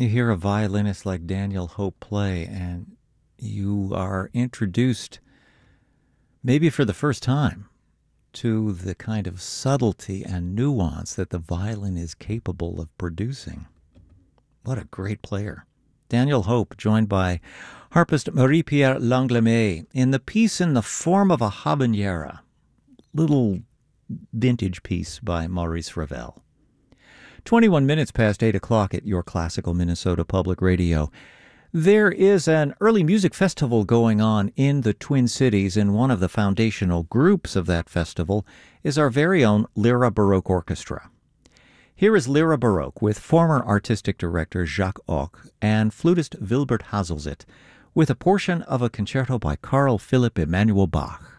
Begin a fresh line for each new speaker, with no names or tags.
You hear a violinist like Daniel Hope play, and you are introduced, maybe for the first time, to the kind of subtlety and nuance that the violin is capable of producing. What a great player. Daniel Hope, joined by harpist Marie-Pierre Langlemay, in the piece In the Form of a Habanera, little vintage piece by Maurice Ravel. 21 minutes past 8 o'clock at your classical Minnesota Public Radio. There is an early music festival going on in the Twin Cities, and one of the foundational groups of that festival is our very own Lyra Baroque Orchestra. Here is Lyra Baroque with former artistic director Jacques Ock and flutist Wilbert Hazelzit with a portion of a concerto by Carl Philipp Emanuel Bach.